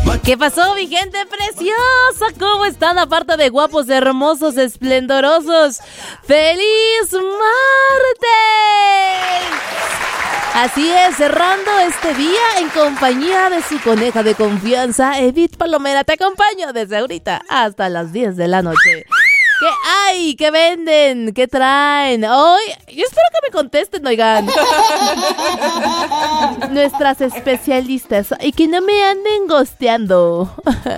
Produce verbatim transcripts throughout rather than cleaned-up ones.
¿Qué pasó, mi gente preciosa? ¿Cómo están? Aparte de guapos, hermosos, esplendorosos. ¡Feliz martes! Así es, cerrando este día en compañía de su coneja de confianza, Edith Palomera. Te acompaño desde ahorita hasta las diez de la noche. ¿Qué hay? ¿Qué venden? ¿Qué traen? Hoy, yo espero que me contesten, oigan. Nuestras especialistas. Y que no me anden gosteando.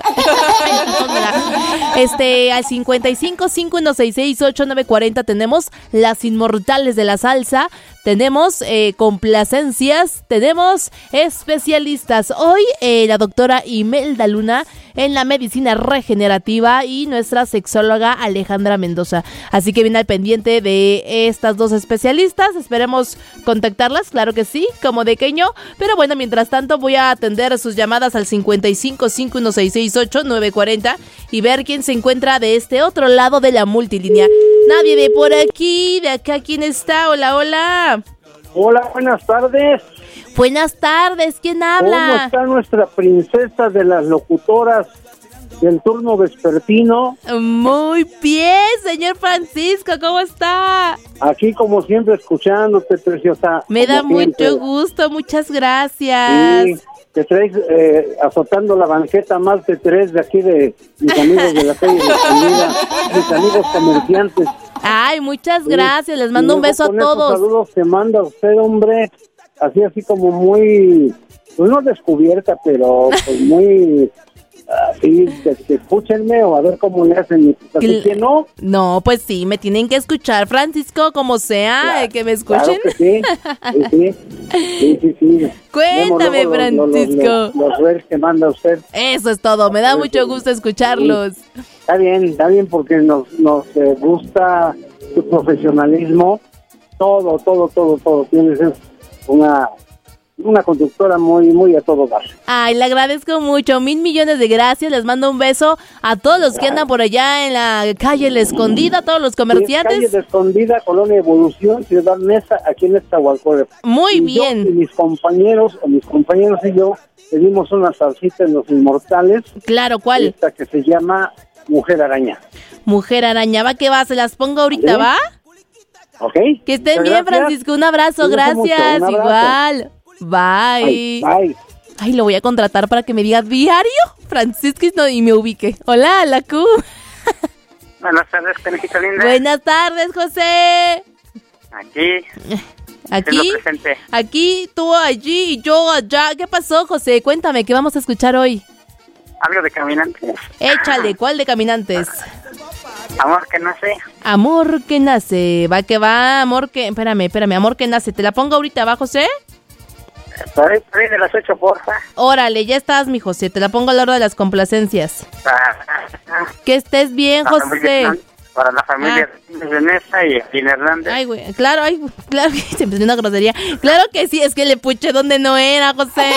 Este, al cincuenta y cinco, cinco uno seis seis, ocho nueve cuatro cero tenemos las inmortales de la salsa. Tenemos eh, complacencias, tenemos especialistas. Hoy eh, la doctora Imelda Luna en la medicina regenerativa y nuestra sexóloga Alejandra Mendoza. Así que bien al pendiente de estas dos especialistas. Esperemos contactarlas, claro que sí, como de queño. Pero bueno, mientras tanto voy a atender sus llamadas al cincuenta y cinco, cinco uno seis seis, ocho nueve cuatro cero y ver quién se encuentra de este otro lado de la multilínea. Nadie de por aquí, de acá, ¿quién está? Hola, hola. Hola, buenas tardes. Buenas tardes, ¿quién habla? ¿Cómo está nuestra princesa de las locutoras del turno vespertino? Muy bien, señor Francisco, ¿cómo está? Aquí como siempre escuchándote, preciosa. Me da siempre. mucho gusto, muchas gracias. Sí, te traes eh, azotando la banqueta más de tres de aquí de mis amigos de la calle de Escondida, mis amigos comerciantes. Ay, muchas gracias, les mando un beso a todos. Saludos que manda usted, hombre, así así como muy, pues no descubierta, pero pues muy... Así, que, que escúchenme o a ver cómo le hacen. Así que no. No, pues sí, me tienen que escuchar, Francisco, como sea, claro, que me escuchen. Claro que sí, sí, sí, sí, sí. Cuéntame, luego, Francisco. Los, los, los reels que manda usted. Eso es todo, me da mucho gusto escucharlos. Sí. Está bien, está bien, porque nos, nos eh, gusta tu profesionalismo. Todo, todo, todo, todo. Tienes una... una conductora muy, muy a todo dar. Ay, le agradezco mucho, mil millones de gracias, les mando un beso a todos los que andan por allá en la calle La Escondida, a todos los comerciantes. Sí, calle La Escondida, Colonia Evolución, Ciudad Neza, aquí en Nezahualcóyotl. Muy y bien. Yo y mis compañeros, o mis compañeros y yo, pedimos una salsita en Los Inmortales. Claro, ¿cuál? Esta que se llama Mujer Araña. Mujer Araña, ¿va que va? ¿Se las pongo ahorita, ¿va? Ok. Que estén bien, Francisco, un abrazo, gracias, un abrazo. Igual. Bye. Bye. Bye. Ay, lo voy a contratar para que me diga diario Francisco no, y me ubique. Hola, la Q. Buenas tardes, conejita linda. Buenas tardes, José. Aquí. Aquí. Aquí, tú allí y yo allá. ¿Qué pasó, José? Cuéntame, ¿qué vamos a escuchar hoy? Algo de Caminantes. Échale, ¿cuál de Caminantes? Amor que nace. Amor que nace. Va que va, amor que... Espérame, espérame, amor que nace. ¿Te la pongo ahorita, va, José? Por ahí, por ahí de las ocho, porfa. Órale, ya estás, mi José. Te la pongo a la hora de las complacencias. Ah, que estés bien, José. Familia, para la familia ah. de Nesa y Gina Hernández. Ay, güey, claro, ay, claro que se empezó una grosería. Claro que sí, es que le puché donde no era, José.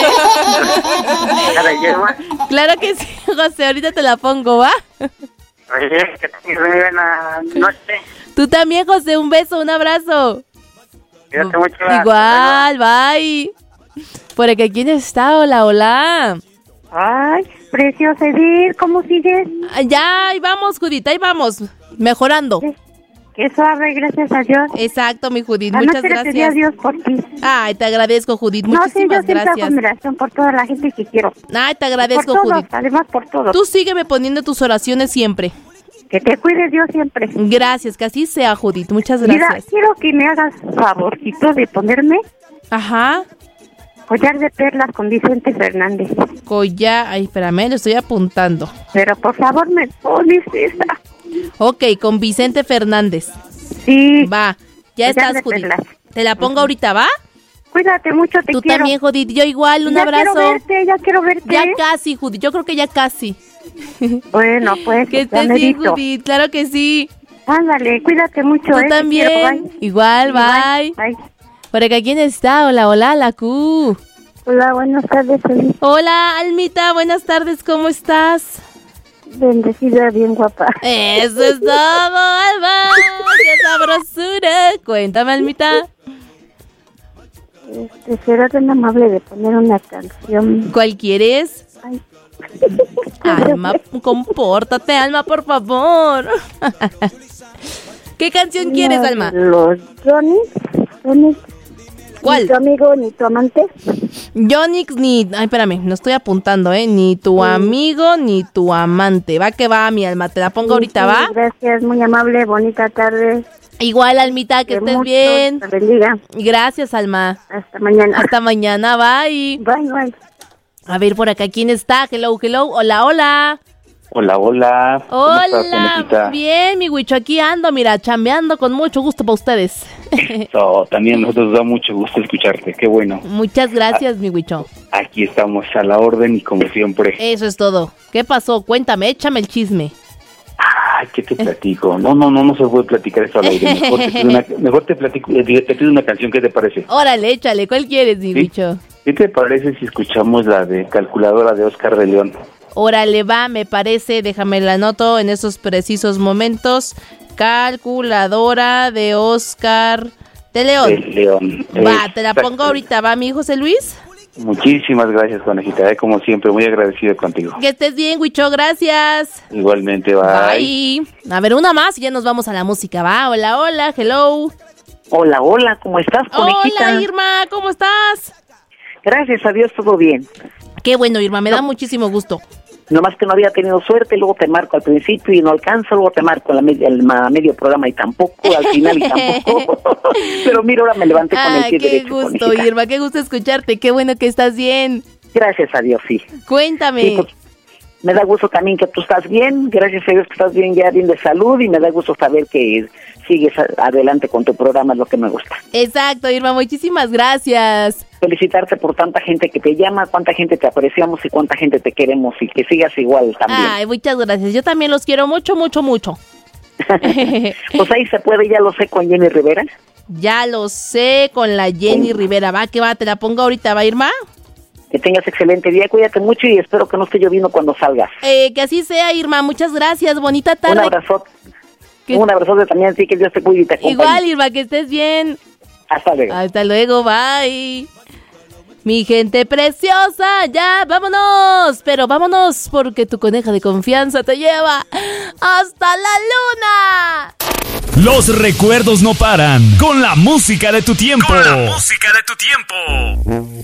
Claro que sí, José, ahorita te la pongo, ¿va? Oye, que tengas muy buena noche. Tú también, José, un beso, un abrazo. Cuídate mucho. Igual, bye. Por aquí, ¿quién está? Hola, hola. Ay, preciosa Edith, ¿cómo sigues? Ya, ahí vamos, Judith, ahí vamos, mejorando. Qué, qué suave, gracias a Dios. Exacto, mi Judith, Anoche muchas gracias. Le pedí a Dios por ti. Ay, te agradezco, Judith, muchísimas no, sí, yo gracias. siempre hago mi oración por toda la gente que quiero. Ay, te agradezco, por todos, Judith. Además, por todo. Tú sígueme poniendo tus oraciones siempre. Que te cuide Dios siempre. Gracias, que así sea, Judith, muchas gracias. Mira, quiero que me hagas favorcito de ponerme... Ajá. Collar de perlas con Vicente Fernández. Collar, ay, espérame, lo estoy apuntando. Pero por favor me pones esa. Ok, con Vicente Fernández. Sí. Va, ya estás, Judith. Perlas. Te la pongo ahorita, ¿va? Cuídate mucho, te Tú quiero. Tú también, Judith, yo igual, un ya abrazo. Ya quiero verte, ya quiero verte. Ya casi, Judith, yo creo que ya casi. Bueno, pues. Que estés bien, Judith, claro que sí. Ándale, cuídate mucho. Tú eh, también, quiero, igual, bye. Bye. Bye. Por acá, ¿quién está? Hola, hola, la Q. Hola, buenas tardes, Feliz. Hola, Almita, buenas tardes, ¿cómo estás? Bendecida, bien guapa. Eso es todo, Alma. ¡Qué sabrosura! Cuéntame, Almita. Este, será tan amable de poner una canción. ¿Cuál quieres? Ay, Alma, compórtate, Alma, por favor. ¿Qué canción quieres, Alma? Los Johnny. Johnny. ¿Cuál? Ni tu amigo, ni tu amante. Yonix, ni... Ay, espérame, no estoy apuntando, ¿eh? Ni tu Sí. amigo, ni tu amante. Va que va, mi Alma, te la pongo Sí, ahorita, sí, ¿va? Gracias, muy amable, bonita tarde. Igual, Almita, que estés mucho, bien. Te bendiga. Gracias, Alma. Hasta mañana. Hasta mañana, bye. Bye, bye. A ver, por acá, ¿quién está? Hello, hello. Hola, hola. Hola, hola. ¿Cómo estás, Hola. conejita? Bien, mi Huicho, aquí ando, mira, chambeando con mucho gusto para ustedes. So, también nosotros nos da mucho gusto escucharte, qué bueno. Muchas gracias, mi Huicho. Aquí estamos a la orden y como siempre. Eso es todo. ¿Qué pasó? Cuéntame, échame el chisme. Ay, ¿qué te platico? No, no, no, no se puede platicar eso al aire. Mejor te pido una, mejor te platico, eh, te pido una canción, ¿qué te parece? Órale, échale, ¿cuál quieres, mi ¿Sí? Huicho? ¿Qué te parece si escuchamos la de Calculadora de Oscar de León? Órale, va, me parece, déjame la anoto en esos precisos momentos. Calculadora de Oscar de León. De León. Va, te la pongo Exacto. ahorita, ¿va, mi José Luis? Muchísimas gracias, conejita, eh, como siempre, muy agradecido contigo. Que estés bien, Huicho, gracias. Igualmente, bye. Bye. A ver, una más y ya nos vamos a la música, va. Hola, hola, hello. Hola, hola, ¿cómo estás, conejita? Hola, Irma, ¿cómo estás? Gracias a Dios, todo bien. Qué bueno, Irma, me da muchísimo gusto. Nomás que no había tenido suerte, luego te marco al principio y no alcanzo, luego te marco a la media, el ma- medio programa y tampoco, al final y tampoco. Pero mira, ahora me levanté con el Ay, pie qué derecho, gusto, conejita. Irma, qué gusto escucharte, qué bueno que estás bien. Gracias a Dios, sí. Cuéntame. Sí, pues, me da gusto también que tú estás bien, gracias a Dios que estás bien, ya bien de salud, y me da gusto saber que sigues a- adelante con tu programa, es lo que me gusta. Exacto, Irma, muchísimas gracias. Felicitarte por tanta gente que te llama, cuánta gente te apreciamos y cuánta gente te queremos, y que sigas igual también. Ay, muchas gracias. Yo también los quiero mucho, mucho, mucho. Pues ahí se puede, ya lo sé, con Jenny Rivera. Ya lo sé, con la Jenny Rivera. Va, que va, te la pongo ahorita, ¿va, Irma? Que tengas excelente día, cuídate mucho y espero que no esté lloviendo cuando salgas. Eh, que así sea, Irma. Muchas gracias. Bonita Un tarde. abrazote. Que- Un abrazote también a ti, que Dios te cuide y te acompañe. Igual, Irma, que estés bien. Hasta luego. Hasta luego, bye. Mi gente preciosa, ya, vámonos. Pero vámonos porque tu coneja de confianza te lleva hasta la luna. Los recuerdos no paran con la música de tu tiempo. Con la música de tu tiempo.